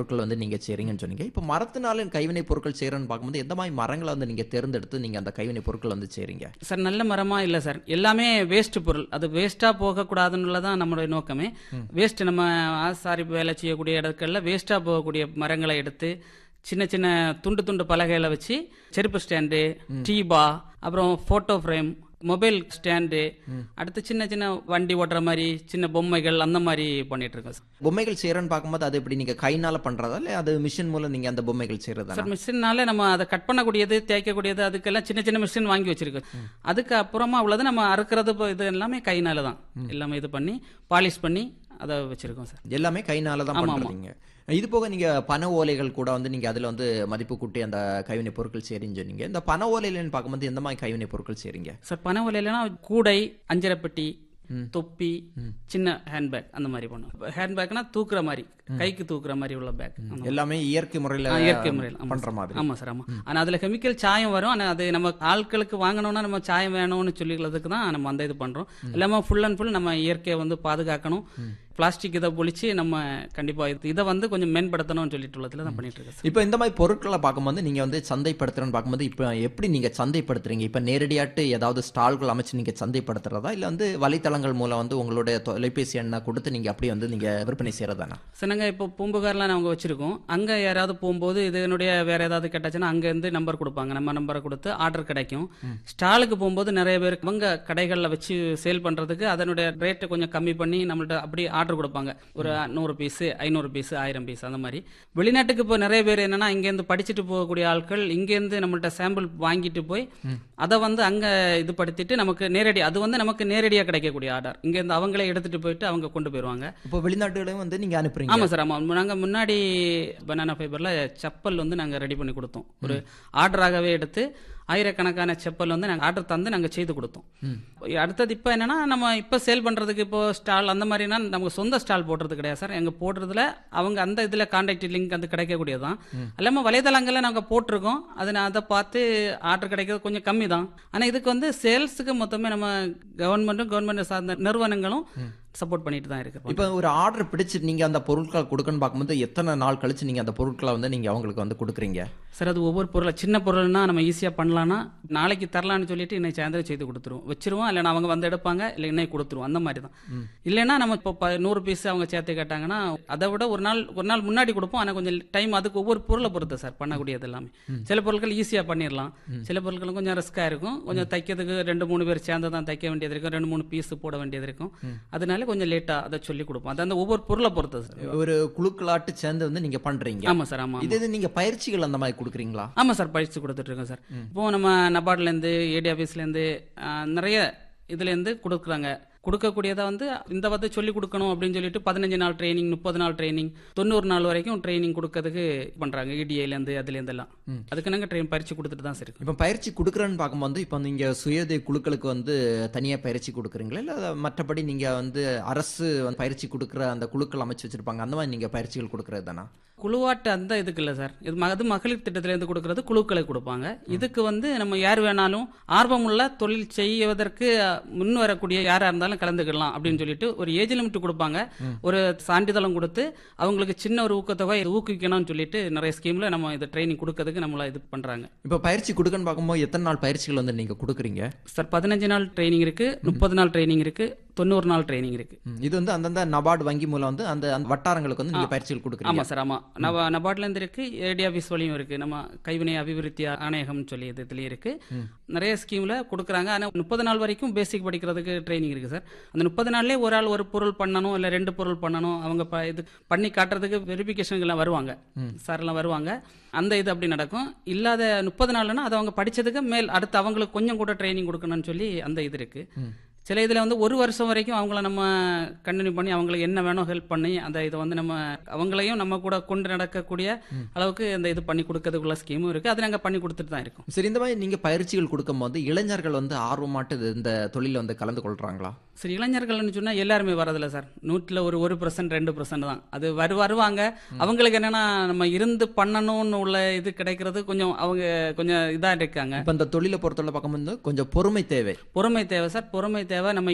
பொருட்கள் வந்து நீங்க செய்றீங்கன்னு சொன்னீங்க. இப்ப மரத்தினால கைவினை பொருட்கள் செய்றேன்னு பார்க்கும்போது எந்த மாரி மரங்கள வந்து நீங்க தேர்ந்தெடுத்து நீங்க அந்த கைவினை பொருட்கள் வந்து செய்றீங்க? சார் நல்ல மரமா இல்ல சார். எல்லாமே வேஸ்ட் பொருள். அது வேஸ்ட்டா போகக்கூடாதுன்னுள்ளதான் நம்மளுடைய நோக்கமே. வேஸ்ட் நம்ம ஆசாரி வேலை செய்யக்கூடிய இடங்கள்ல வேஸ்ட்டா போகக்கூடிய மரங்களை எடுத்து சின்ன சின்ன துண்டு துண்டு பலகைகளை வச்சு செருப்பு ஸ்டாண்டு, டீபா, அப்புறம் போட்டோ ஃப்ரேம், மொபைல் ஸ்டாண்டு, அடுத்து சின்ன சின்ன வண்டி ஓட்டுற மாதிரி சின்ன பொம்மைகள் அந்த மாதிரி பண்ணிட்டு இருக்கோம் சார். பொம்மைகள் செய்றேன்னு பார்க்கும்போது அது எப்படி நீங்க கைனால பண்றதா இல்ல அது மிஷின் மூலம் நீங்க அந்த பொம்மைகள் செய்றதா? சார் மிஷினால நம்ம அதை கட் பண்ணக்கூடியது, தேய்க்கக்கூடியது, அதுக்கெல்லாம் சின்ன சின்ன மிஷின் வாங்கி வச்சிருக்கோம். அதுக்கு அப்புறமா உள்ளது நம்ம அறுக்கிறது இது எல்லாமே கைனால தான் எல்லாமே இது பண்ணி பாலிஷ் பண்ணி அதை வச்சிருக்கோம் சார். எல்லாமே கைனால தான் பண்றீங்க. இது போக நீங்க பனை ஓலைகள் கூட வந்து நீங்க அதுல வந்து மதிப்பு கூட்டி அந்த கைவினை பொருட்கள் செய்றீங்கன்னு சொன்னீங்க. இந்த பனை ஓலையிலன்னு பார்க்கும்போது எந்த மாதிரி கைவினை பொருட்கள் செய்றீங்க? சார் பனை ஓலையிலனா கூடை, அஞ்சரைப்பெட்டி, தொப்பி, சின்ன ஹேண்ட்பேக் அந்த மாதிரி பண்ணுவோம். ஹேண்ட்பேக்னா தூக்குற மாதிரி, கைக்கு தூக்குற மாதிரி உள்ள பேக். எல்லாமே இயற்கை முறையில பண்ற மாதிரி. ஆமா சார், ஆமா. ஆனா அதுல கெமிக்கல் சாயம் வரும். ஆனா அது நம்ம ஆட்களுக்கு வாங்கணும்னா நம்ம சாயம் வேணும்னு சொல்லிக்கிறதுக்கு தான் நம்ம அந்த இது பண்றோம். எல்லாமே ஃபுல் அண்ட் ஃபுல் நம்ம இயற்கையை வந்து பாதுகாக்கணும். பிளாஸ்டிக் இதை ஒழிச்சு நம்ம கண்டிப்பா இதை வந்து கொஞ்சம் மேம்படுத்தணும்னு சொல்லிட்டு உள்ளதுல தான் பண்ணிட்டு இருக்கேன். இப்போ இந்த மாதிரி பொருட்களை பார்க்கும்போது நீங்க வந்து சந்தைப்படுத்துறேன்னு பார்க்கும்போது இப்போ எப்படி நீங்க சந்தைப்படுத்துறீங்க? இப்போ நேரடியாட்டு ஏதாவது ஸ்டால்கள் அமைச்சு நீங்க சந்தைப்படுத்துறதா இல்ல வந்து வலைத்தளங்கள் மூலம் வந்து உங்களுடைய தொலைபேசி எண்ணை கொடுத்து நீங்க அப்படி வந்து நீங்க விற்பனை செய்யறதானா? சார் நாங்கள் இப்போ பூம்புகார்லாம் நாங்கள் வச்சிருக்கோம். அங்க யாராவது போகும்போது இதனுடைய வேற ஏதாவது கேட்டாச்சுன்னா அங்க இருந்து நம்பர் கொடுப்பாங்க. நம்ம நம்பரை கொடுத்து ஆர்டர் கிடைக்கும். ஸ்டாலுக்கு போகும்போது நிறைய பேர் அவங்க கடைகளில் வச்சு சேல் பண்றதுக்கு அதனுடைய ரேட்டை கொஞ்சம் கம்மி பண்ணி நம்மள்ட்ட அப்படி ஆர்டர் கொடுப்பாங்க. ஒரு 100 பீஸ், 500 பீஸ், 1000 பீஸ் அந்த மாதிரி. வெளிநாட்டுக்கு இப்போ நிறைய பேர் என்னன்னா இங்கேருந்து படிச்சுட்டு போகக்கூடிய ஆட்கள் இங்கேருந்து நம்மள்ட்ட சாம்பிள் வாங்கிட்டு போய் அதை வந்து அங்க இது படுத்திட்டு நமக்கு நேரடி அது வந்து நமக்கு நேரடியாக கிடைக்கக்கூடிய ஆர்டர். இங்கேருந்து அவங்களே எடுத்துட்டு போயிட்டு அவங்க கொண்டு போயிருவாங்க. இப்போ வெளிநாட்டுகளையும் வந்து நீங்க அனுப்புறீங்க? ஆமா சார், ஆமா. நாங்க முன்னாடி பனானா ஃபைபர்ல செப்பல் வந்து நாங்க ரெடி பண்ணி கொடுத்தோம். ஒரு ஆர்டராகவே எடுத்து ஆயிரக்கணக்கான செப்பல் வந்து நாங்கள் ஆர்டர் தந்து நாங்கள் செய்து கொடுத்தோம். அடுத்தது இப்போ என்னன்னா நம்ம இப்போ சேல் பண்ணுறதுக்கு இப்போ ஸ்டால் அந்த மாதிரினா நமக்கு சொந்த ஸ்டால் போடுறது கிடையாது சார். எங்கள் போடுறதுல அவங்க அந்த இதில் கான்டாக்ட் லிங்க் வந்து கிடைக்கக்கூடியதான். இல்லாமல் வலைதளங்களில் நாங்கள் போட்டிருக்கோம். அது நான் அதை பார்த்து ஆர்டர் கிடைக்கிறது கொஞ்சம் கம்மி தான். ஆனால் இதுக்கு வந்து சேல்ஸுக்கு மொத்தமே நம்ம கவர்மெண்ட் சார்ந்த நிறுவனங்களும் சப்போர்ட் பண்ணிட்டு தான் இருக்கு. இப்போ ஒரு ஆர்டர் பிடிச்சி நீங்க அந்த பொருட்களை கொடுக்கணும்னு பார்க்கும்போது எத்தனை நாள் கழிச்சு நீங்க அந்த பொருட்களை வந்து நீங்க அவங்களுக்கு வந்து கொடுக்குறீங்க? சார் அது ஒவ்வொரு பொருளை சின்ன பொருள்னா நம்ம ஈஸியாக பண்ணலாம்னா நாளைக்கு தரலான்னு சொல்லிட்டு இன்னைக்கு சாயந்தரம் செய்து கொடுத்துருவோம், வச்சிருவோம். இல்லைன்னா அவங்க வந்து எடுப்பாங்க, இல்லை இன்னைக்கு கொடுத்துருவோம், அந்த மாதிரி தான். இல்லைன்னா நம்ம இப்போ 100 பீஸ் அவங்க சேர்த்து கேட்டாங்கன்னா அதை விட ஒரு நாள் முன்னாடி கொடுப்போம். ஆனால் கொஞ்சம் டைம் அதுக்கு ஒவ்வொரு பொருளை பொறுத்து சார் பண்ணக்கூடியது எல்லாமே. சில பொருட்கள் ஈஸியாக பண்ணிடலாம், சில பொருட்கள் கொஞ்சம் ரிஸ்காக இருக்கும். கொஞ்சம் தைக்கிறதுக்கு 2-3 பேர் சேர்ந்து தான் தைக்க வேண்டியது இருக்கும், 2-3 பீஸ் போட வேண்டியது இருக்கும். அதனால கொஞ்சம் லேட்டா அதை சொல்லி கொடுப்போம். அது அந்த ஒவ்வொரு பொருளை பொறுத்து சார். ஒரு குழுக்களாட்டு சேர்ந்து வந்து நீங்க பண்றீங்க? ஆமா சார், ஆமா. இது நீங்க பயிற்சிகள் அந்த மாதிரி கொடுக்குறீங்களா? ஆமா சார், பயிற்சி கொடுத்துட்டு இருக்கோம் சார். இப்போ நம்ம நபார்ட்ல இருந்து, ஏடி ஆபீஸ்ல இருந்து நிறைய இதுல இருந்து கொடுக்குறாங்க. கொடுக்கக்கூடியதை வந்து இந்த வந்து சொல்லிக் கொடுக்கணும் அப்படின்னு சொல்லிட்டு 15 நாள் ட்ரைனிங், 30 நாள் ட்ரைனிங், 90 நாள் வரைக்கும் ட்ரைனிங் கொடுக்கறதுக்கு பண்றாங்க. இடிஐலேருந்து அதுலேருந்து எல்லாம் அதுக்கு நாங்கள் பயிற்சி கொடுத்துட்டு தான் சரி. இப்போ பயிற்சி கொடுக்குறேன்னு பார்க்கும்போது இப்போ நீங்க சுயதை குழுக்களுக்கு வந்து தனியாக பயிற்சி கொடுக்குறீங்களா இல்லை மற்றபடி நீங்க வந்து அரசு பயிற்சி கொடுக்குற அந்த குழுக்கள் அமைச்சு வச்சிருப்பாங்க அந்த மாதிரி நீங்க பயிற்சிகள் கொடுக்கறது தானா? குழுவாட்டு அந்த இதுக்கு இல்லை சார். அது மகளிர் திட்டத்திலேருந்து கொடுக்கறது குழுக்களை கொடுப்பாங்க. இதுக்கு வந்து நம்ம யார் வேணாலும் ஆர்வமுள்ள தொழில் செய்வதற்கு முன் வரக்கூடிய யாரா இருந்தாலும் கலந்துக்கலாம் அப்படின்னு சொல்லிட்டு ஒரு ஏஜ் லிமிட் கொடுப்பாங்க. ஒரு சான்றிதழும் கொடுத்து அவங்களுக்கு சின்ன ஒரு ஊக்கத்தொகை ஊக்குவிக்கணும்னு சொல்லிட்டு நிறைய ஸ்கீம்ல நம்ம இது ட்ரைனிங் கொடுக்கறதுக்கு நம்மள இது பண்றாங்க. இப்போ பயிற்சி கொடுக்கன்னு பார்க்கும்போது எத்தனை நாள் பயிற்சிகள் வந்து நீங்க கொடுக்குறீங்க சார்? 15 நாள் ட்ரைனிங் இருக்கு, 30 நாள் ட்ரைனிங் இருக்கு, 90 நாள் ட்ரைனிங் இருக்கு. இது வந்து அந்தந்த நபார்டு வங்கி மூலம் வந்து அந்த வட்டாரங்களுக்கு வந்து நீங்க பயிற்சிகள் கொடுக்குறீங்க? ஆமா சார், ஆமா. நபார்ட்ல இருந்து இருக்கு, ஏடி ஆபீஸ் வழியும் இருக்கு, நம்ம கைவினை அபிவிருத்தி ஆணையகம் சொல்லி இதுலயும் இருக்கு. நிறைய ஸ்கீம்ல கொடுக்குறாங்க. ஆனா 30 நாள் வரைக்கும் பேசிக் படிக்கிறதுக்கு ட்ரைனிங் இருக்கு சார். அந்த 30 நாள்லயே ஒரு ஆள் ஒரு பொருள் பண்ணணும், இல்ல 2 பொருள் பண்ணணும். அவங்க இது பண்ணி காட்டுறதுக்கு வெரிஃபிகேஷன் எல்லாம் வருவாங்க, சார் எல்லாம் வருவாங்க. அந்த இது அப்படி நடக்கும். இல்லாத 30 நாள்னா அது அவங்க படிச்சதுக்கு மேல் அடுத்து அவங்களுக்கு கொஞ்சம் கூட ட்ரைனிங் கொடுக்கணும்னு சொல்லி அந்த இது இருக்கு. சில இதில் வந்து 1 வருஷம் வரைக்கும் அவங்கள நம்ம கண்டினியூ பண்ணி அவங்களுக்கு என்ன வேணும் ஹெல்ப் பண்ணி அந்த இதை வந்து நம்ம அவங்களையும் நம்ம கூட கொண்டு நடக்கக்கூடிய அளவுக்கு இந்த இது பண்ணி கொடுக்கறதுக்குள்ள ஸ்கீமும் இருக்கு. அது நாங்கள் பண்ணி கொடுத்துட்டு தான் இருக்கோம். சரி, இந்த மாதிரி நீங்க பயிற்சிகள் கொடுக்கும் போது இளைஞர்கள் வந்து ஆர்வமாட்டு இந்த தொழில வந்து கலந்து கொள்றாங்களா? சரி, இளைஞர்கள்னு சொன்னா எல்லாருமே வரதில்ல சார். 100ல் ஒரு 1%, 2% தான் அது வருவாங்க. அவங்களுக்கு என்னன்னா நம்ம இருந்து பண்ணணும்னு உள்ள இது கிடைக்கிறது கொஞ்சம் அவங்க கொஞ்சம் இதா இருக்காங்க. இப்ப இந்த தொழிலை பொறுத்தவரை பார்க்கும்போது கொஞ்சம் பொறுமை தேவை சார். பொறுமை தேவை. நம்ம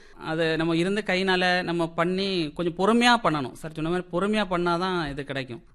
இருந்து கைனால நம்ம பண்ணி கொஞ்சம் பொறுமையா பண்ணணும் சார். சொன்ன மாதிரி பொறுமையா பண்ணாதான் இது கிடைக்கும்.